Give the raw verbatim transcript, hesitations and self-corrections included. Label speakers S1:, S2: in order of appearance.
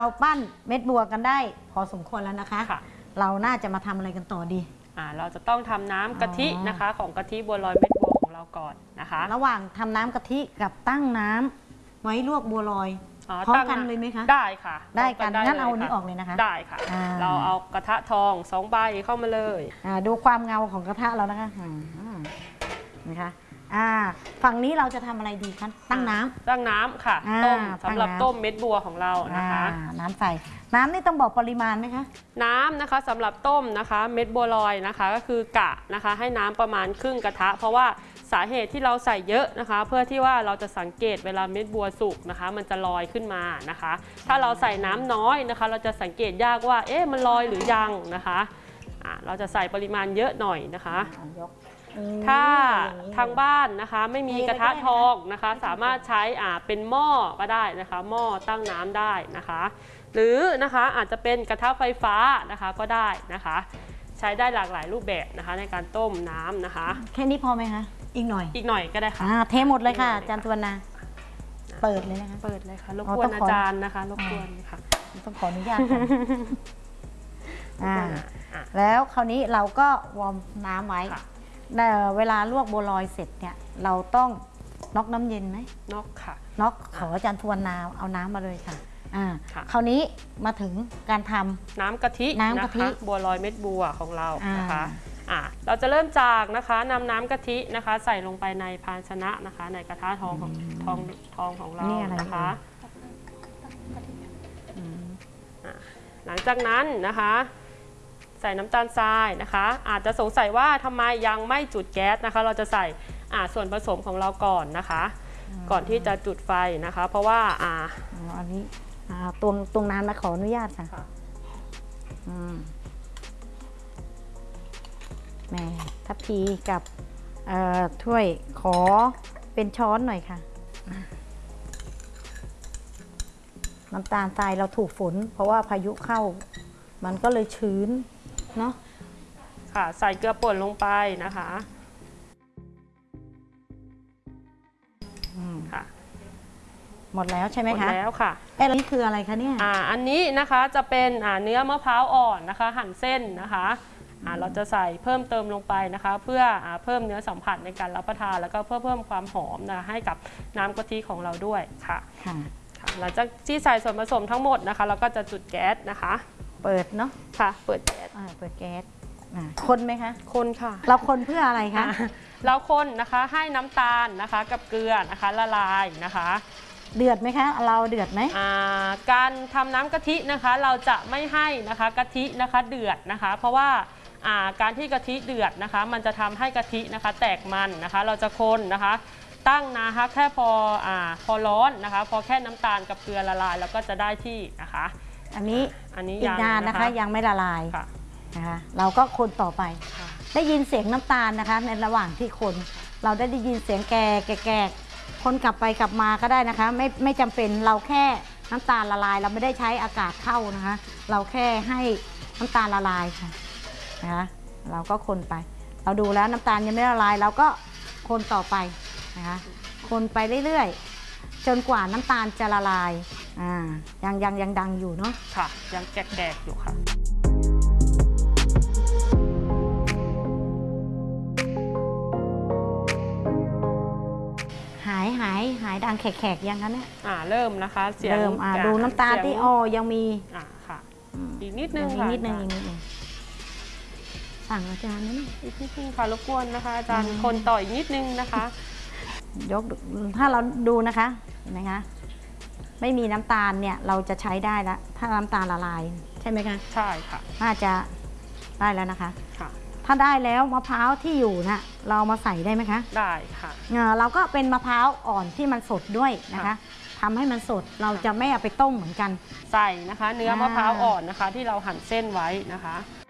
S1: เราปั้นเม็ดบัวกันได้พอสมควรแล้วนะคะคะเราน่าจะมาทำอะไรกันต่อดี
S2: อ่าเราจะต้องทำน้ำกะทินะคะของกะทิบัวลอยเม็ดบัวของเราก่อนนะคะ
S1: ระหว่างทำน้ำกะทิกับตั้งน้ำไว้ลวกบัวลอยพร้อมกันเลยไหมคะ
S2: ได้ค่ะ
S1: ได้กันงั้นเอาอันนี้ออกเลยนะคะ
S2: ได้ค่ะเราเอากระทะทองสองใบเข้ามาเลย
S1: ดูความเงาของกระทะเรานะคะนะคะอ่าฝั่งนี้เราจะทำอะไรดีคะตั้งน้ำ
S2: ตั้งน้ำค่ะต้มสำหรับต้มเม็ดบัวของเรานะคะ
S1: น้ำใส่น้ำนี่ต้องบอกปริมาณไหมคะ
S2: น้ำนะคะสำหรับต้มนะคะเม็ดบัวลอยนะคะก็คือกะนะคะให้น้ำประมาณครึ่งกระทะเพราะว่าสาเหตุที่เราใส่เยอะนะคะเพื่อที่ว่าเราจะสังเกตเวลาเม็ดบัวสุกนะคะมันจะลอยขึ้นมานะคะถ้าเราใส่น้ำน้อยนะคะเราจะสังเกตยากว่าเอ๊ะมันลอยหรือยังนะคะอ่าเราจะใส่ปริมาณเยอะหน่อยนะคะถ้าทางบ้านนะคะไม่มีกระทะทองนะคะสามารถใช้อ่าเป็นหม้อก็ได้นะคะหม้อตั้งน้ำได้นะคะหรือนะคะอาจจะเป็นกระทะไฟฟ้านะคะก็ได้นะคะใช้ได้หลากหลายรูปแบบนะคะในการต้มน้ำนะคะ
S1: แค่นี้พอไหมคะอีกหน่อย
S2: อีกหน่อยก็ได้ค่ะ
S1: เทหมดเลยค่ะอาจารย์ตวนาเปิดเลยนะคะ
S2: เปิดเลยค่ะรบกวนอาจารย์นะคะรบกวนค่ะ
S1: ต้องขออนุญาตแล้วคราวนี้เราก็วอร์มน้ำไว้เวลาลวกบัวลอยเสร็จเนี่ยเราต้องน็อกน้ำเย็นไหม
S2: น็อกค่ะ
S1: น็อกขออาจารย์ทวนนาเอาน้ำมาเลยค่ะอ่าคราวนี้มาถึงการทำ
S2: น้ำกะทิน้ำกะทิบัวลอยเม็ดบัวของเรานะคะอ่าเราจะเริ่มจากนะคะนำน้ำกะทินะคะใส่ลงไปในภาชนะนะคะในกระทะทองของทองทองของเรานะคะหลังจากนั้นนะคะใส่น้ำตาลทรายนะคะอาจจะสงสัยว่าทำไมยังไม่จุดแก๊สนะคะเราจะใส่ส่วนผสมของเราก่อนนะคะก่อนที่จะจุดไฟนะคะเพราะว่าอ่า
S1: อันนี้ตรงตรงนั้นนะขออนุญาตค่ะแม่ทัพพีกับถ้วยขอเป็นช้อนหน่อยค่ะน้ำตาลทรายเราถูกฝนเพราะว่าพายุเข้ามันก็เลยชื้นเนาะ
S2: ค่ะใส่เกลือป่นลงไปนะคะค่ะ
S1: หมดแล้วใช่ไหมคะ
S2: หมดแล้วค่ะ
S1: เอ๊ะนี่คืออะไรคะเนี่ย
S2: อ่าอันนี้นะคะจะเป็นอ่าเนื้อมะพร้าวอ่อนนะคะหั่นเส้นนะคะอ่าเราจะใส่เพิ่มเติมลงไปนะคะเพื่ออ่าเพิ่มเนื้อสัมผัสในการรับประทานแล้วก็เพื่อเพิ่มความหอมนะให้กับน้ำกะทิของเราด้วยค่ะค่ะหลังจากที่ใส่ส่วนผสมทั้งหมดนะคะเราก็จะจุดแก๊สนะคะ
S1: เปิดเนาะ
S2: ค่ะเปิดแก๊ส
S1: เปิดแก๊สคนไหมคะ
S2: คนค่ะ
S1: เราคนเพื่ออะไรคะ
S2: เราคนนะคะให้น้ำตาลนะคะกับเกลือนะคะละลายนะคะ
S1: เดือดไหมคะเราเดือดไหม
S2: การทำน้ำกะทินะคะเราจะไม่ให้นะคะกะทินะคะเดือดนะคะเพราะว่าการที่กะทิเดือดนะคะมันจะทำให้กะทินะคะแตกมันนะคะเราจะคนนะคะตั้งนะคะแค่พออ่าพอร้อนนะคะพอแค่น้ำตาลกับเกลือละลายแล้วก็จะได้ที่นะคะ
S1: อันนี้อันนี้อีกนานนะคะยังไม่ละลายนะคะเราก็คนต่อไปได้ยินเสียงน้ำตาลนะคะในระหว่างที่คนเราได้ได้ยินเสียงแก่แก่คนกลับไปกลับมาก็ได้นะคะไม่ไม่จำเป็นเราแค่น้ำตาลละลายเราไม่ได้ใช้อากาศเข้านะคะเราแค่ให้น้ำตาลละลายค่ะนะคะเราก็คนไปเราดูแล้วน้ำตาลยังไม่ละลายเราก็คนต่อไปนะคะคนไปเรื่อยๆจนกว่าน้ำตาลจะละลายอ่ายังยังยังดังอยู่เนาะ
S2: ค่ะยังแกะๆอยู่ค่ะ
S1: หายหายหายดังแขกๆยังคะเนี่ย
S2: อ่าเริ่มนะคะเสียง
S1: เริ่มอ่าดูน้ำตาลที่อ๋อยังมี
S2: อ่าค่ะอีกนิดนึง
S1: อีกนิดนึงอีกนิดนึงสั่งอาจารย์นี่
S2: อีกนิดนึงค่ะรบกวนนะคะอาจารย์คนต่ออีกนิดนึงนะคะ
S1: ยกถ้าเราดูนะคะเห็นไหมคะไม่มีน้ำตาลเนี่ยเราจะใช้ได้แล้วถ้าน้ำตาลละลายใช่ไหมคะ
S2: ใช่ค่ะ
S1: น่าจะได้แล้วนะคะค่ะถ้าได้แล้วมะพร้าวที่อยู่นะเรามาใส่ได้ไหมคะ
S2: ได้ค่ะ
S1: เราก็เป็นมะพร้าวอ่อนที่มันสดด้วยนะคะทำให้มันสดเราจะไม่เอาไปต้มเหมือนกัน
S2: ใส่นะคะเนื้อมะพร้าวอ่อนนะคะที่เราหั่นเส้นไว้นะคะ